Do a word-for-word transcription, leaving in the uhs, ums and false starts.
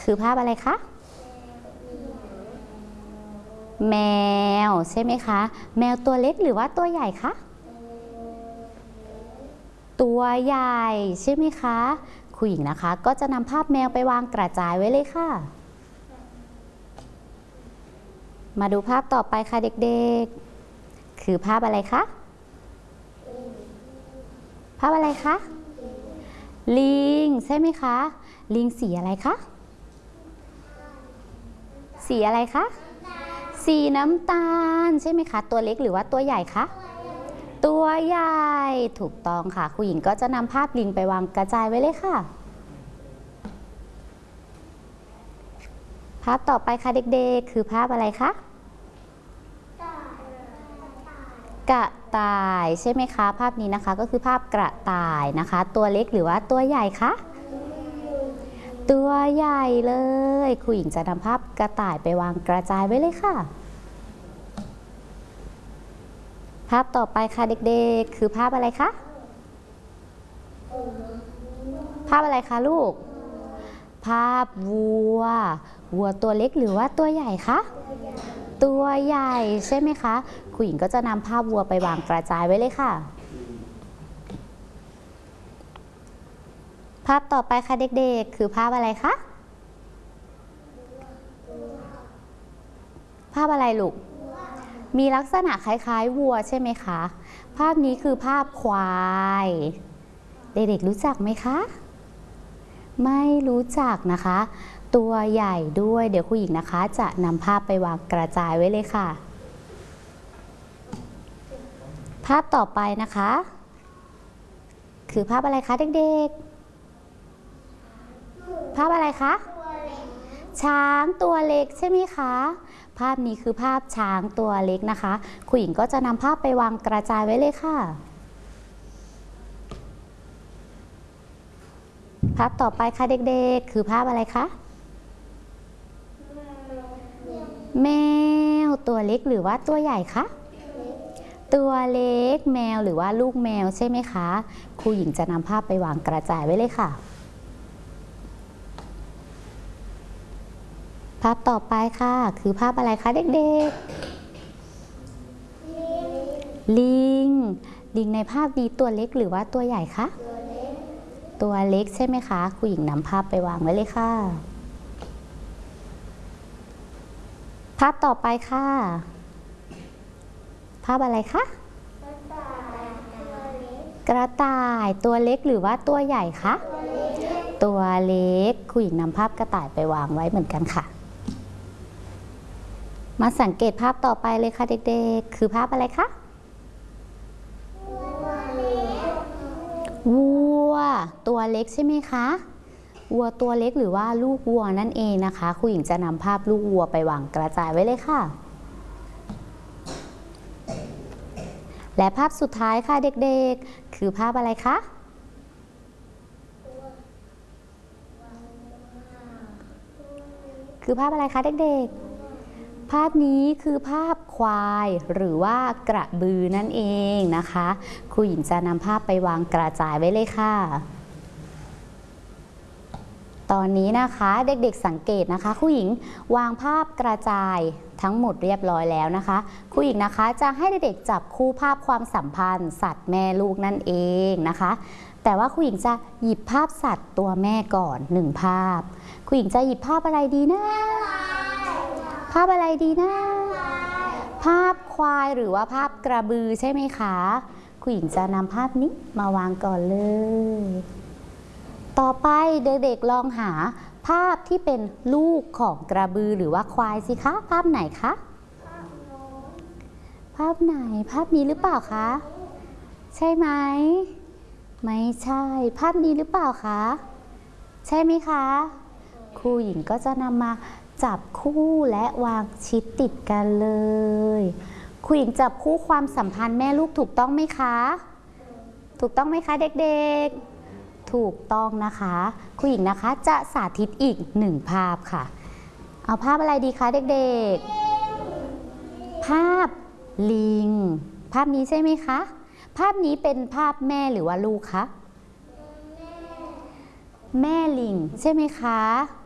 คือภาพอะไรคะแมวใช่ไหมคะแมวตัวเล็กหรือว่าตัวใหญ่คะตัวใหญ่ใช่ไหมคะครูหญิงนะคะก็จะนำภาพแมวไปวางกระจายไว้เลยค่ะมาดูภาพต่อไปค่ะเด็กๆคือภาพอะไรคะภาพอะไรคะลิงใช่ไหมคะลิงสีอะไรคะสีอะไรคะสีน้ำตาลใช่ไหมคะตัวเล็กหรือว่าตัวใหญ่คะตัวใหญ่ถูกต้องค่ะครูหญิงก็จะนำภาพลิงไปวางกระจายไว้เลยค่ะภาพต่อไปค่ะเด็กๆคือภาพอะไรคะกระต่ายใช่ไหมคะภาพนี้นะคะก็คือภาพกระต่ายนะคะตัวเล็กหรือว่าตัวใหญ่คะตัวใหญ่เลยครูหญิงจะนำภาพกระต่ายไปวางกระจายไว้เลยค่ะภาพต่อไปค่ะเด็กๆคือภาพอะไรคะภาพอะไรคะลูกภาพวัววัวตัวเล็กหรือว่าตัวใหญ่คะตัวใหญ่ใช่ไหมคะครูหญิงก็จะนำภาพวัวไปวางกระจายไว้เลยค่ะภาพต่อไปค่ะเด็กๆคือภาพอะไรคะภาพอะไรลูกมีลักษณะคล้ายๆวัวใช่ไหมคะภาพนี้คือภาพควายเด็กๆรู้จักไหมคะไม่รู้จักนะคะตัวใหญ่ด้วยเดี๋ยวครูหญิงนะคะจะนำภาพไปวางกระจายไว้เลยค่ะภาพต่อไปนะคะคือภาพอะไรคะเด็กๆภาพอะไรคะช้างตัวเล็กใช่ไหมคะภาพนี้คือภาพช้างตัวเล็กนะคะครูหญิงก็จะนำภาพไปวางกระจายไว้เลยค่ะภาพต่อไปค่ะเด็กๆคือภาพอะไรคะแมวตัวเล็กหรือว่าตัวใหญ่คะตัวเล็กแมวหรือว่าลูกแมวใช่ไหมคะครูหญิงจะนำภาพไปวางกระจายไว้เลยค่ะภาพต่อไปค่ะคือภาพอะไรคะเด็กๆลิงลิงในภาพนี้ตัวเล็กหรือว่าตัวใหญ่คะตัวเล็กใช่ไหมคะครูหญิงนำภาพไปวางไว้เลยค่ะภาพต่อไปค่ะภาพอะไรคะกระต่ายตัวเล็กหรือว่าตัวใหญ่คะตัวเล็กครูหญิงนำภาพกระต่ายไปวางไว้เหมือนกันค่ะมาสังเกตภาพต่อไปเลยค่ะเด็กๆคือภาพอะไรคะวัวตัวเล็กใช่ไหมคะวัวตัวเล็กหรือว่าลูกวัวนั่นเองนะคะครูหญิงจะนำภาพลูกวัวไปวางกระจายไว้เลยค่ะและภาพสุดท้ายค่ะเด็กๆคือภาพอะไรคะคือภาพอะไรคะเด็กๆภาพนี้คือภาพควายหรือว่ากระบือนั่นเองนะคะครูหญิงจะนำภาพไปวางกระจายไว้เลยค่ะตอนนี้นะคะเด็กๆสังเกตนะคะครูหญิงวางภาพกระจายทั้งหมดเรียบร้อยแล้วนะคะครูหญิงนะคะจะให้เด็กๆจับคู่ภาพความสัมพันธ์สัตว์แม่ลูกนั่นเองนะคะแต่ว่าครูหญิงจะหยิบภาพสัตว์ตัวแม่ก่อนหนึ่งภาพครูหญิงจะหยิบภาพอะไรดีนะภาพอะไรดีนะภาพควายหรือว่าภาพกระบือใช่ไหมคะครูหญิงจะนำภาพนี้มาวางก่อนเลยต่อไปเด็กๆลองหาภาพที่เป็นลูกของกระบือหรือว่าควายสิคะภาพไหนคะภาพไหนภาพนี้หรือเปล่าคะใช่ไหมไม่ใช่ภาพนี้หรือเปล่าคะใช่ไหมคะครูหญิงก็จะนำมาจับคู่และวางชิดติดกันเลยครูหญิงจับคู่ความสัมพันธ์แม่ลูกถูกต้องไหมคะถูกต้องไหมคะเด็กๆถูกต้องนะคะครูหญิงนะคะจะสาธิตอีกหนึ่งภาพค่ะเอาภาพอะไรดีคะเด็กๆภาพลิงภาพนี้ใช่ไหมคะภาพนี้เป็นภาพแม่หรือว่าลูกคะแม่ลิงใช่ไหมคะ